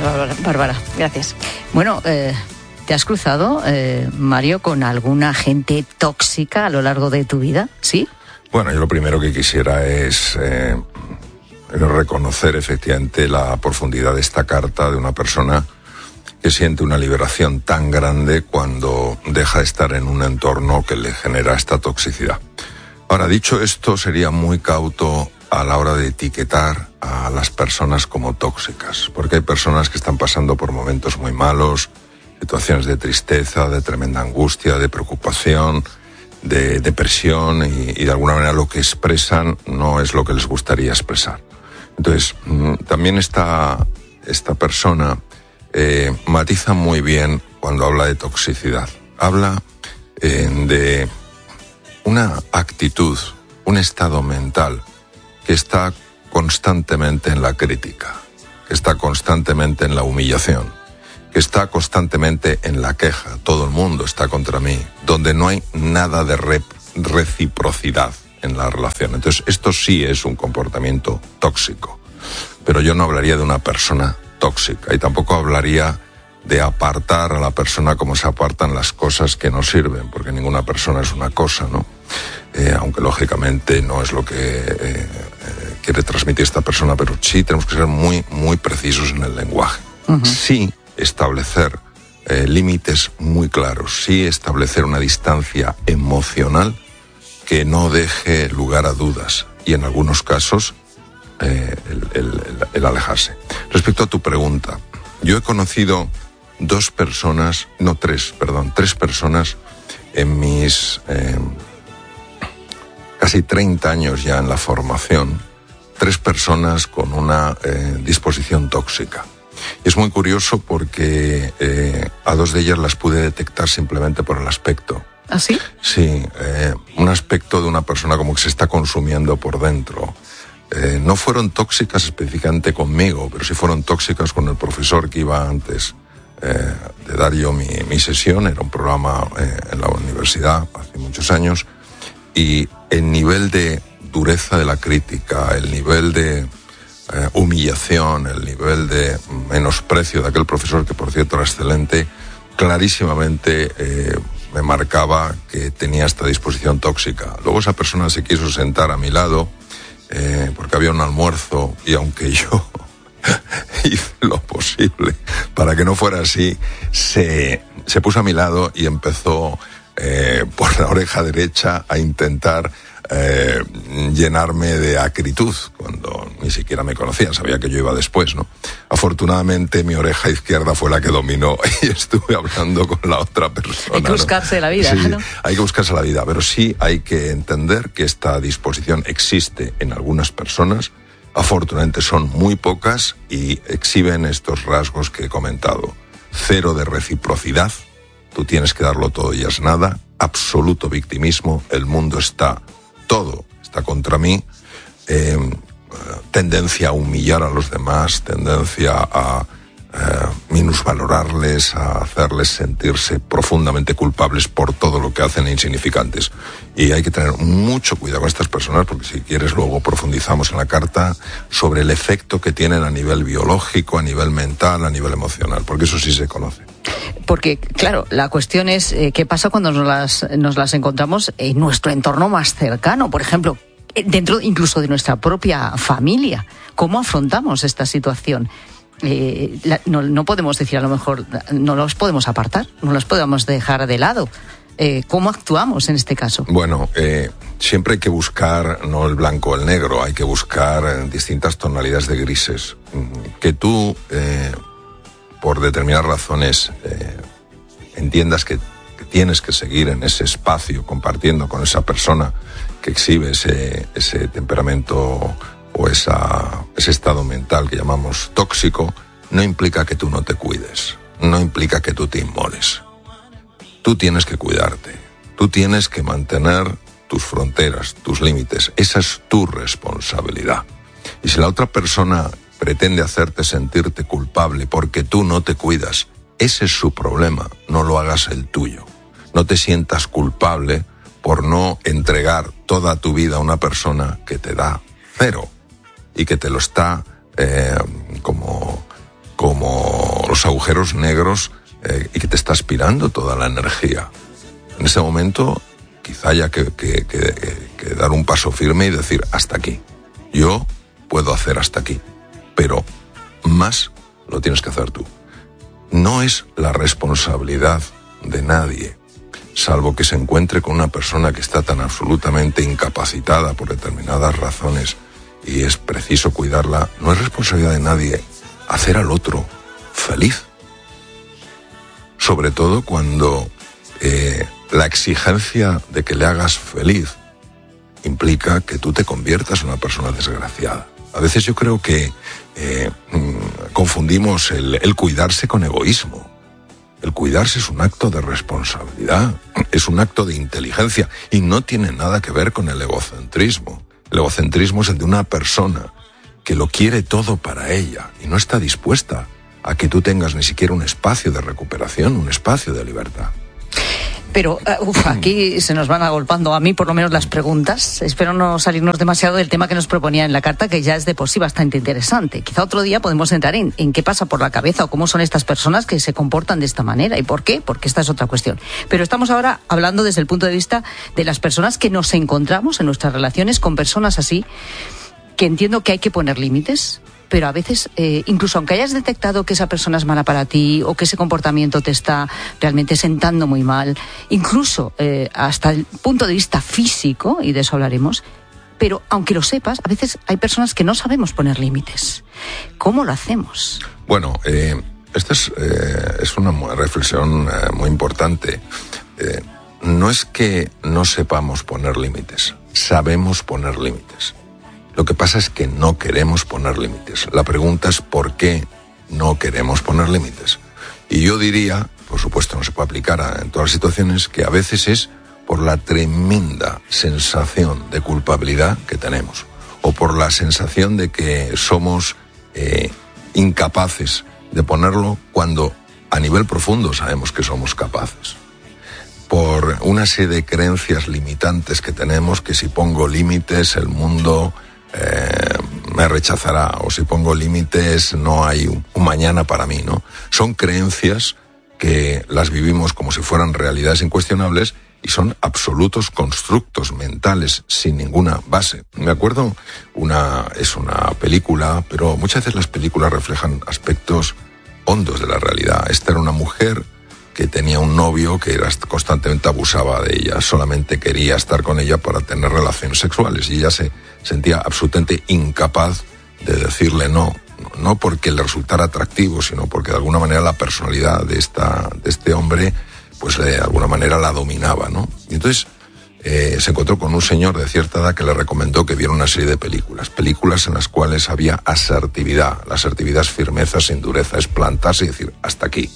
Bárbara, gracias. Bueno, ¿te has cruzado, Mario, con alguna gente tóxica a lo largo de tu vida? ¿Sí? Bueno, yo lo primero que quisiera es reconocer efectivamente la profundidad de esta carta de una persona que siente una liberación tan grande cuando deja de estar en un entorno que le genera esta toxicidad. Ahora, dicho esto, sería muy cauto a la hora de etiquetar a las personas como tóxicas, porque hay personas que están pasando por momentos muy malos, situaciones de tristeza, de tremenda angustia, de preocupación, de depresión y de alguna manera lo que expresan no es lo que les gustaría expresar. Entonces, también esta persona matiza muy bien cuando habla de toxicidad. Habla de una actitud, un estado mental que está constantemente en la crítica, que está constantemente en la humillación, que está constantemente en la queja. Todo el mundo está contra mí, donde no hay nada de reciprocidad en la relación. Entonces, esto sí es un comportamiento tóxico. Pero yo no hablaría de una persona tóxica y tampoco hablaría de apartar a la persona como se apartan las cosas que no sirven, porque ninguna persona es una cosa, ¿no? Aunque lógicamente no es lo que quiere transmitir esta persona, pero sí tenemos que ser muy, muy precisos en el lenguaje. Uh-huh. Sí establecer límites muy claros, sí establecer una distancia emocional que no deje lugar a dudas y en algunos casos el alejarse. Respecto a tu pregunta, yo he conocido tres personas en mis casi 30 años ya en la formación, 3 personas con una disposición tóxica. Y es muy curioso porque a 2 de ellas las pude detectar simplemente por el aspecto. ¿Ah, sí? Sí, un aspecto de una persona como que se está consumiendo por dentro. No fueron tóxicas específicamente conmigo, pero sí fueron tóxicas con el profesor que iba antes de dar yo mi sesión. Era un programa en la universidad hace muchos años, y el nivel de dureza de la crítica, el nivel de humillación, el nivel de menosprecio de aquel profesor, que por cierto era excelente, clarísimamente me marcaba que tenía esta disposición tóxica. Luego esa persona se quiso sentar a mi lado porque había un almuerzo, y aunque yo hice lo posible para que no fuera así, se puso a mi lado y empezó por la oreja derecha a intentar llenarme de acritud cuando ni siquiera me conocían, sabía que yo iba después, ¿no? Afortunadamente mi oreja izquierda fue la que dominó y estuve hablando con la otra persona. Hay que buscarse la vida, sí, ¿no? Hay que buscarse la vida, pero sí hay que entender que esta disposición existe en algunas personas. Afortunadamente son muy pocas y exhiben estos rasgos que he comentado. 0 de reciprocidad, tú tienes que darlo todo y es nada. Absoluto victimismo, el mundo todo está contra mí. Tendencia a humillar a los demás, tendencia a minusvalorarles, a hacerles sentirse profundamente culpables por todo lo que hacen e insignificantes. Y hay que tener mucho cuidado con estas personas, porque si quieres luego profundizamos en la carta sobre el efecto que tienen a nivel biológico, a nivel mental, a nivel emocional, porque eso sí se conoce. Porque, claro, la cuestión es qué pasa cuando nos las encontramos en nuestro entorno más cercano, por ejemplo, dentro incluso de nuestra propia familia. ¿Cómo afrontamos esta situación? No podemos decir, a lo mejor, no los podemos apartar, no los podemos dejar de lado. ¿Cómo actuamos en este caso? Bueno, siempre hay que buscar no el blanco o el negro, hay que buscar distintas tonalidades de grises. Que tú, por determinadas razones, entiendas que tienes que seguir en ese espacio compartiendo con esa persona que exhibe ese temperamento o ese estado mental que llamamos tóxico, no implica que tú no te cuides, no implica que tú te inmoles. Tú tienes que cuidarte, tú tienes que mantener tus fronteras, tus límites. Esa es tu responsabilidad. Y si la otra persona pretende hacerte sentirte culpable porque tú no te cuidas, ese es su problema, no lo hagas el tuyo. No te sientas culpable por no entregar toda tu vida a una persona que te da 0 y que te lo está como unos agujeros negros y que te está aspirando toda la energía. En ese momento quizá haya que dar un paso firme y decir hasta aquí. Yo puedo hacer hasta aquí, pero más lo tienes que hacer tú. No es la responsabilidad de nadie, salvo que se encuentre con una persona que está tan absolutamente incapacitada por determinadas razones y es preciso cuidarla. No es responsabilidad de nadie hacer al otro feliz. Sobre todo cuando la exigencia de que le hagas feliz implica que tú te conviertas en una persona desgraciada. A veces yo creo que confundimos el cuidarse con egoísmo. El cuidarse es un acto de responsabilidad, es un acto de inteligencia y no tiene nada que ver con el egocentrismo. El egocentrismo es el de una persona que lo quiere todo para ella y no está dispuesta a que tú tengas ni siquiera un espacio de recuperación, un espacio de libertad. Pero, aquí se nos van agolpando, a mí por lo menos, las preguntas. Espero no salirnos demasiado del tema que nos proponía en la carta, que ya es de por sí bastante interesante. Quizá otro día podemos entrar en qué pasa por la cabeza o cómo son estas personas que se comportan de esta manera y por qué, porque esta es otra cuestión. Pero estamos ahora hablando desde el punto de vista de las personas que nos encontramos en nuestras relaciones con personas así, que entiendo que hay que poner límites, pero a veces, incluso aunque hayas detectado que esa persona es mala para ti o que ese comportamiento te está realmente sentando muy mal, incluso hasta el punto de vista físico, y de eso hablaremos, pero aunque lo sepas, a veces hay personas que no sabemos poner límites. ¿Cómo lo hacemos? Bueno, esta es una reflexión muy importante. No es que no sepamos poner límites, sabemos poner límites. Lo que pasa es que no queremos poner límites. La pregunta es ¿por qué no queremos poner límites? Y yo diría, por supuesto no se puede aplicar en todas las situaciones, que a veces es por la tremenda sensación de culpabilidad que tenemos, o por la sensación de que somos incapaces de ponerlo cuando a nivel profundo sabemos que somos capaces. Por una serie de creencias limitantes que tenemos, que si pongo límites el mundo me rechazará, o si pongo límites no hay un mañana para mí, ¿no? Son creencias que las vivimos como si fueran realidades incuestionables y son absolutos constructos mentales sin ninguna base. Me acuerdo, es una película, pero muchas veces las películas reflejan aspectos hondos de la realidad. Esta era una mujer que tenía un novio que constantemente abusaba de ella, solamente quería estar con ella para tener relaciones sexuales y ella se sentía absolutamente incapaz de decirle no porque le resultara atractivo, sino porque de alguna manera la personalidad de este hombre, pues de alguna manera la dominaba, ¿no? Y entonces se encontró con un señor de cierta edad que le recomendó que viera una serie de películas en las cuales había asertividad. La asertividad es firmeza sin dureza, es plantarse y decir hasta aquí.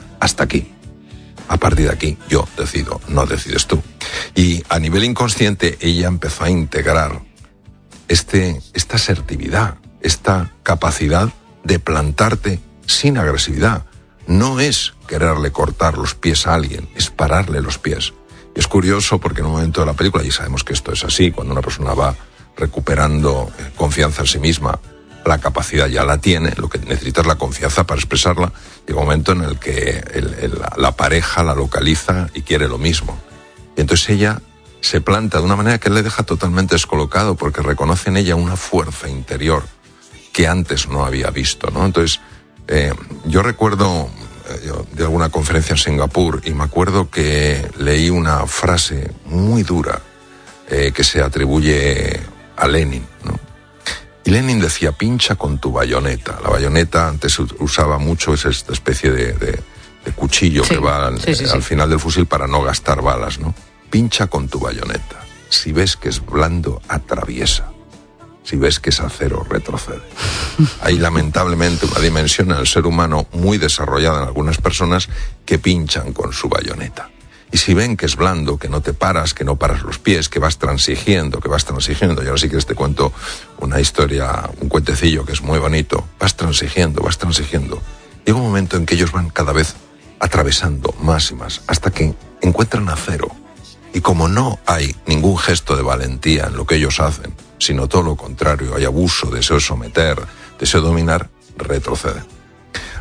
A partir de aquí yo decido, no decides tú. Y a nivel inconsciente ella empezó a integrar esta asertividad, esta capacidad de plantarte sin agresividad. No es quererle cortar los pies a alguien, es pararle los pies. Y es curioso porque en un momento de la película, y sabemos que esto es así, cuando una persona va recuperando confianza en sí misma, la capacidad ya la tiene, lo que necesita es la confianza para expresarla. Llega un momento en el que la pareja la localiza y quiere lo mismo. Y entonces ella se planta de una manera que le deja totalmente descolocado porque reconoce en ella una fuerza interior que antes no había visto, ¿no? Entonces, yo recuerdo de alguna conferencia en Singapur y me acuerdo que leí una frase muy dura que se atribuye a Lenin, ¿no? Y Lenin decía, pincha con tu bayoneta. La bayoneta antes se usaba mucho, es esta especie de cuchillo que va al final del fusil para no gastar balas, ¿no? Pincha con tu bayoneta. Si ves que es blando, atraviesa. Si ves que es acero, retrocede. Hay lamentablemente una dimensión en el ser humano muy desarrollada en algunas personas que pinchan con su bayoneta. Y si ven que es blando, que no te paras, que no paras los pies, que vas transigiendo, y ahora sí que te cuento una historia, un cuentecillo que es muy bonito, vas transigiendo, llega un momento en que ellos van cada vez atravesando más y más, hasta que encuentran acero. Y como no hay ningún gesto de valentía en lo que ellos hacen, sino todo lo contrario, hay abuso, deseo de someter, deseo de dominar, retroceden.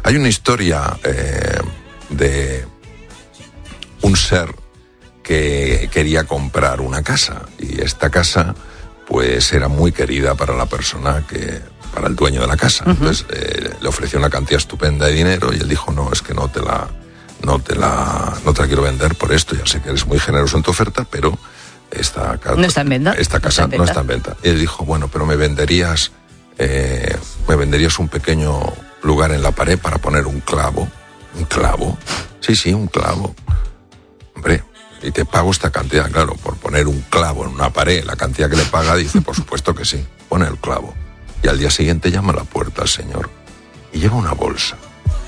Hay una historia de un ser que quería comprar una casa, y esta casa pues era muy querida para la persona para el dueño de la casa. Entonces le ofreció una cantidad estupenda de dinero y él dijo, no, es que no te la quiero vender por esto, ya sé que eres muy generoso en tu oferta, pero esta casa no está en venta. No está en venta. Y él dijo, bueno, pero me venderías un pequeño lugar en la pared para poner un clavo. ¿Un clavo? Sí, un clavo. Hombre, y te pago esta cantidad, claro, por poner un clavo en una pared, la cantidad que le paga, dice, por supuesto que sí, pone el clavo. Y al día siguiente llama a la puerta al señor y lleva una bolsa.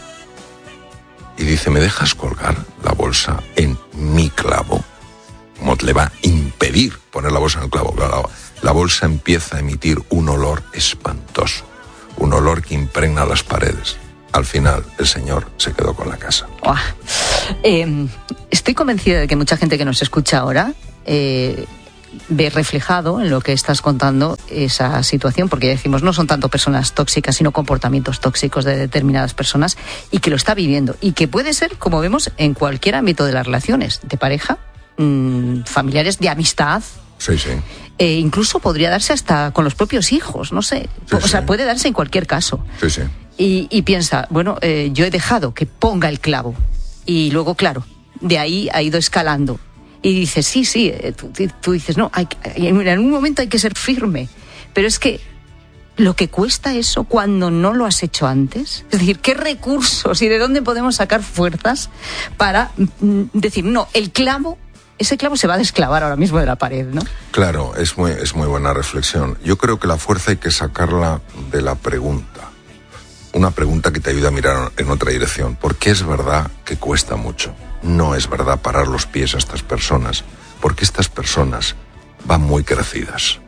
Y dice, ¿me dejas colgar la bolsa en mi clavo? ¿Cómo le va a impedir poner la bolsa en el clavo? La bolsa empieza a emitir un olor espantoso, un olor que impregna las paredes. Al final, el señor se quedó con la casa. Estoy convencida de que mucha gente que nos escucha ahora ve reflejado en lo que estás contando esa situación, porque ya decimos, no son tanto personas tóxicas, sino comportamientos tóxicos de determinadas personas, y que lo está viviendo, y que puede ser, como vemos, en cualquier ámbito de las relaciones, de pareja, familiares, de amistad. Sí. Incluso podría darse hasta con los propios hijos, no sé. O sea, puede darse en cualquier caso. Sí. Y piensa, bueno, yo he dejado que ponga el clavo. Y luego, claro, de ahí ha ido escalando. Y dices, sí, tú dices, no, en algún momento hay que ser firme. Pero es que lo que cuesta eso cuando no lo has hecho antes, es decir, ¿qué recursos y de dónde podemos sacar fuerzas para decir, no, ese clavo se va a desclavar ahora mismo de la pared, ¿no? Claro, es muy buena reflexión. Yo creo que la fuerza hay que sacarla de la pregunta. Una pregunta que te ayuda a mirar en otra dirección. Porque es verdad que cuesta mucho. No es verdad parar los pies a estas personas, porque estas personas van muy crecidas.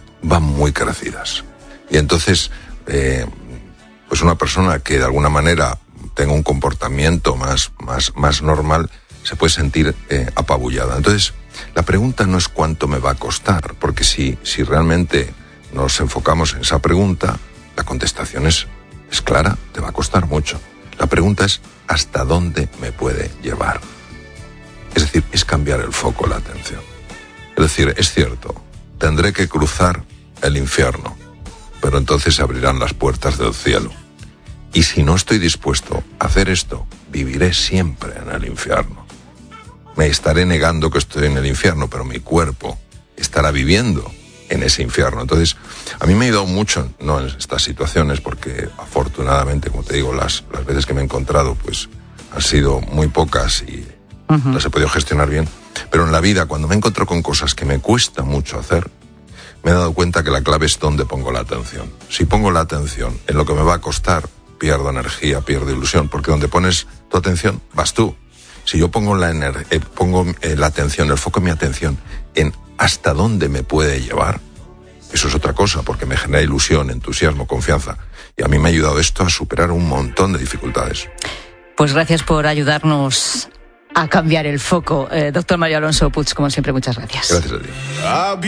Y entonces, pues una persona que de alguna manera tenga un comportamiento más normal, se puede sentir apabullada. Entonces, la pregunta no es cuánto me va a costar, porque si realmente nos enfocamos en esa pregunta, la contestación es clara, te va a costar mucho. La pregunta es ¿hasta dónde me puede llevar? Es decir, es cambiar el foco, la atención. Es decir, es cierto, tendré que cruzar el infierno, pero entonces se abrirán las puertas del cielo. Y si no estoy dispuesto a hacer esto, viviré siempre en el infierno. Me estaré negando que estoy en el infierno, pero mi cuerpo estará viviendo en ese infierno. Entonces, a mí me ha ayudado mucho, no en estas situaciones, porque afortunadamente, como te digo, las veces que me he encontrado, pues han sido muy pocas y las he podido gestionar bien. Pero en la vida, cuando me encuentro con cosas que me cuesta mucho hacer, me he dado cuenta que la clave es dónde pongo la atención. Si pongo la atención en lo que me va a costar, pierdo energía, pierdo ilusión, porque donde pones tu atención, vas tú. Si yo pongo la atención, el foco de mi atención en hasta dónde me puede llevar, eso es otra cosa, porque me genera ilusión, entusiasmo, confianza. Y a mí me ha ayudado esto a superar un montón de dificultades. Pues gracias por ayudarnos a cambiar el foco. Doctor Mario Alonso Puig, como siempre, muchas gracias. Gracias a ti.